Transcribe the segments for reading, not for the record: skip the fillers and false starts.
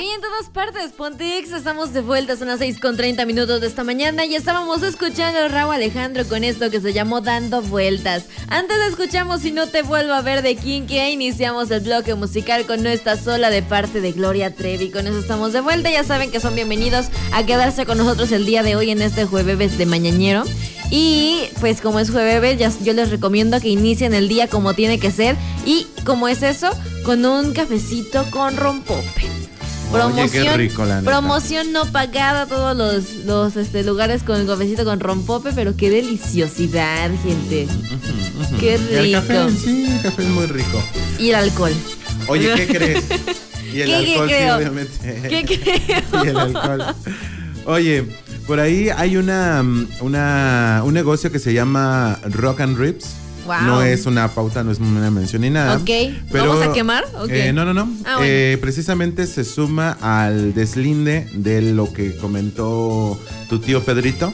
en todas partes, Pontex, estamos de vuelta, son las 6:30 de esta mañana y estábamos escuchando a Rauw Alejandro con esto que se llamó Dando Vueltas. Antes escuchamos Si no te vuelvo a ver de Kinky e iniciamos el bloque musical con No estás sola de parte de Gloria Trevi. Con eso estamos de vuelta, ya saben que son bienvenidos a quedarse con nosotros el día de hoy en este jueves de mañanero. Y pues como es jueves, yo les recomiendo que inicien el día como tiene que ser. Y como es eso, con un cafecito con rompope. Promoción, oye, qué rico, la neta. Promoción no pagada a todos los lugares con el cafecito con rompope, pero qué deliciosidad, gente. Qué rico. El café, sí, el café es muy rico. Y el alcohol. Oye, ¿qué crees? Y el alcohol, sí, obviamente. ¿Qué creo? Y el alcohol. Oye, por ahí hay un negocio que se llama Rock and Ribs. Wow. No es una pauta, no es una mención ni nada. Ok, pero, ¿vamos a quemar? Okay. No. Ah, bueno. Precisamente se suma al deslinde de lo que comentó tu tío Pedrito.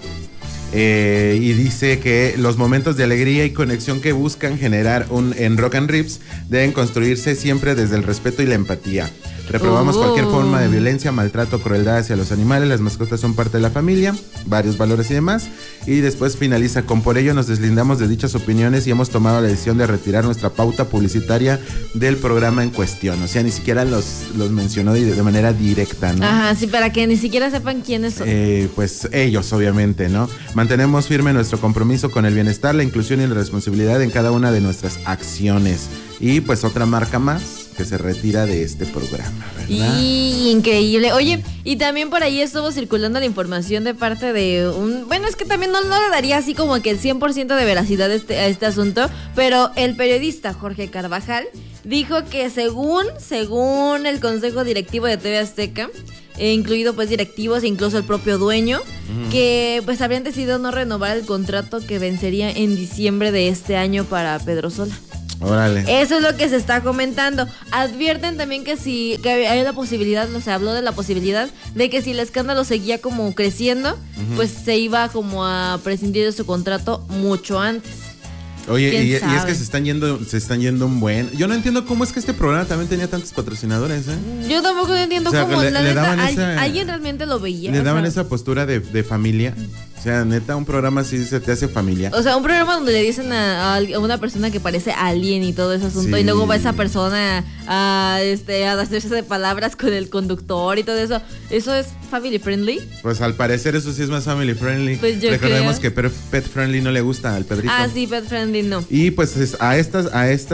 Y dice que los momentos de alegría y conexión que buscan generar en Rock and Ribs deben construirse siempre desde el respeto y la empatía. Reprobamos cualquier forma de violencia, maltrato, crueldad hacia los animales. Las mascotas son parte de la familia, varios valores y demás. Y después finaliza con: por ello nos deslindamos de dichas opiniones y hemos tomado la decisión de retirar nuestra pauta publicitaria del programa en cuestión. O sea, ni siquiera los mencionó de manera directa, ¿no? Ajá, sí, para que ni siquiera sepan quiénes son. Pues ellos, obviamente, ¿no? Mantenemos firme nuestro compromiso con el bienestar, la inclusión y la responsabilidad en cada una de nuestras acciones. Y pues otra marca más que se retira de este programa, ¿verdad? Y increíble. Oye, y también por ahí estuvo circulando la información de parte de un... Bueno, es que también no le daría así como que el 100% de veracidad a este asunto, pero el periodista Jorge Carvajal dijo que según el consejo directivo de TV Azteca, incluido pues directivos e incluso el propio dueño, que pues habrían decidido no renovar el contrato que vencería en diciembre de este año para Pedro Sola. Órale. Eso es lo que se está comentando. Advierten también que hay la posibilidad, se habló de la posibilidad de que si el escándalo seguía como creciendo, pues se iba como a prescindir de su contrato mucho antes. Oye, y es que se están yendo un buen... Yo no entiendo cómo es que este programa también tenía tantos patrocinadores, ¿eh? Yo tampoco entiendo cómo, la neta, alguien realmente lo veía. Le daban esa postura de familia. O sea, neta, un programa así se te hace familia. O sea, un programa donde le dicen a una persona que parece alien y todo ese asunto, sí. Y luego va esa persona a hacerse de palabras con el conductor y todo eso. ¿Eso es family friendly? Pues al parecer eso sí es más family friendly. Pues recordemos que pet friendly no le gusta al Pedrito. Ah, sí, pet friendly no. Y pues a estas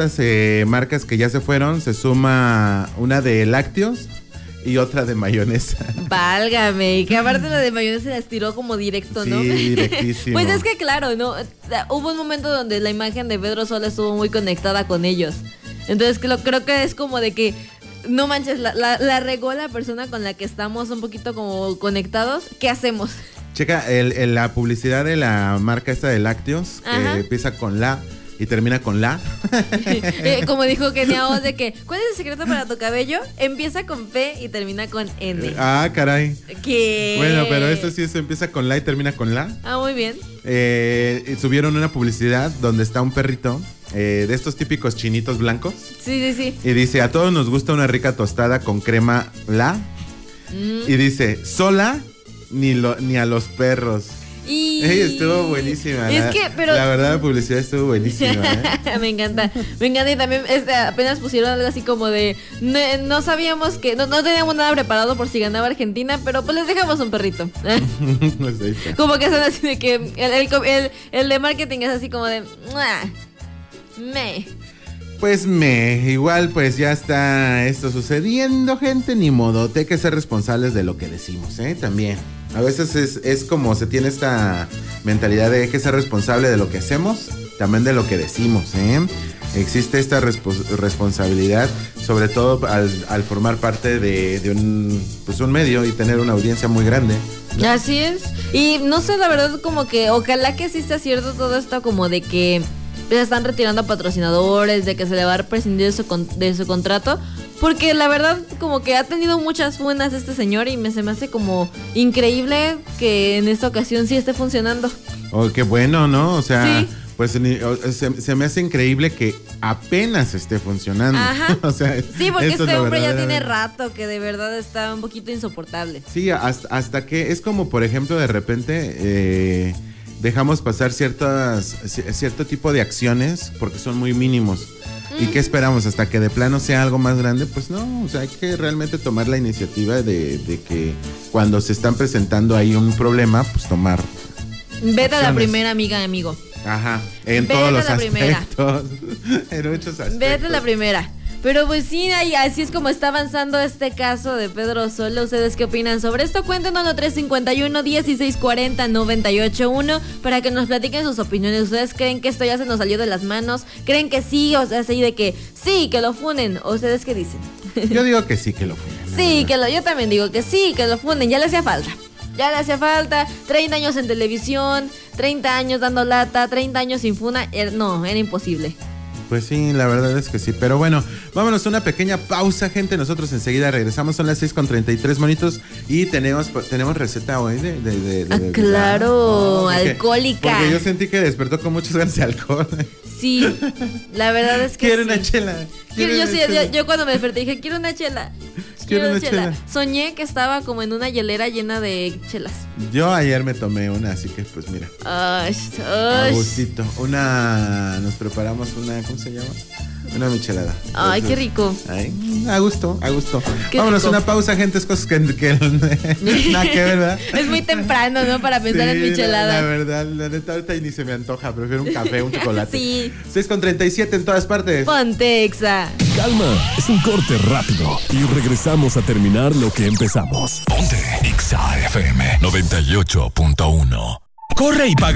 marcas que ya se fueron se suma una de lácteos y otra de mayonesa. Válgame, y que aparte la de mayonesa la estiró como directo, ¿no? Sí, directísimo. Pues es que claro, ¿no? Hubo un momento donde la imagen de Pedro Sola estuvo muy conectada con ellos. Entonces creo que es como de que, no manches, la regó la persona con la que estamos un poquito como conectados. ¿Qué hacemos? Checa la publicidad de la marca esta de lácteos, que empieza con la y termina con la. Como dijo Kenia Oz, de que ¿cuál es el secreto para tu cabello? Empieza con P y termina con N. Ah, caray. ¿Qué? Bueno, pero esto sí empieza con la y termina con la. Ah, muy bien. Subieron una publicidad donde está un perrito de estos típicos chinitos blancos. Sí. Y dice: a todos nos gusta una rica tostada con crema la. Y dice: sola ni a los perros. Y estuvo buenísima. La verdad, la publicidad estuvo buenísima, ¿eh? Me encanta. Y también apenas pusieron algo así como de no sabíamos que no teníamos nada preparado por si ganaba Argentina, pero pues les dejamos un perrito. Como que son así de que el de marketing es así como de Pues igual pues ya está esto sucediendo, gente, ni modo, hay que ser responsables de lo que decimos, también. A veces es como se tiene esta mentalidad de que ser responsable de lo que hacemos, también de lo que decimos, Existe esta responsabilidad, sobre todo al formar parte de un medio y tener una audiencia muy grande, ¿no? Así es. Y no sé, la verdad, como que ojalá que sí sea cierto todo esto, como de que se están retirando a patrocinadores, de que se le va a prescindir de su contrato, porque la verdad como que ha tenido muchas buenas este señor y se me hace como increíble que en esta ocasión sí esté funcionando. Oh, qué bueno, ¿no? O sea, sí. pues se me hace increíble que apenas esté funcionando. Ajá. O sea, sí, porque esto este es lo hombre ya verdadero. tiene rato que de verdad está un poquito insoportable. Sí, hasta que es como, por ejemplo, de repente dejamos pasar cierto tipo de acciones porque son muy mínimos. ¿Y qué esperamos? ¿Hasta que de plano sea algo más grande? Pues no, o sea, hay que realmente tomar la iniciativa de que cuando se están presentando ahí un problema, pues tomar Vete a la acciones. primera, amigo. Ajá, en Vete todos a los la primera. aspectos. En muchos aspectos. Vete a la primera. Pero pues sí, así es como está avanzando este caso de Pedro Sola. ¿Ustedes qué opinan sobre esto? Cuéntenos al 351-1640-981 para que nos platiquen sus opiniones. ¿Ustedes creen que esto ya se nos salió de las manos? ¿Creen que sí? O sea, así de que sí, que lo funen. ¿O ustedes qué dicen? Yo digo que sí, que lo funen. Sí, yo también digo que sí, que lo funden. Ya le hacía falta. 30 años en televisión, 30 años dando lata, 30 años sin funa. No, era imposible. Pues sí, la verdad es que sí. Pero bueno, vámonos a una pequeña pausa, gente. Nosotros enseguida regresamos. Son las 6:33 monitos. Y tenemos receta hoy de claro, alcohólica. Porque yo sentí que despertó con muchas ganas de alcohol. Sí, la verdad es que Quiero sí. una chela. Yo cuando me desperté dije, quiero una chela. Quiero una chela. Soñé que estaba como en una hielera llena de chelas. Yo ayer me tomé una, así que pues mira. A gustito. Nos preparamos una, ¿cómo se llama? Una michelada. Ay, entonces, qué rico. Ay, a gusto. Qué Vámonos rico. a una pausa, gente. Es cosas que nada que ver, ¿verdad? Es muy temprano, ¿no? Para pensar en micheladas. La verdad, la neta, ahorita ni se me antoja. Prefiero un café, un chocolate. Sí. 6:37 en todas partes. Ponte Exa. Calma, es un corte rápido y regresamos a terminar lo que empezamos. Ponte Exa FM 98.1. Corre y paga.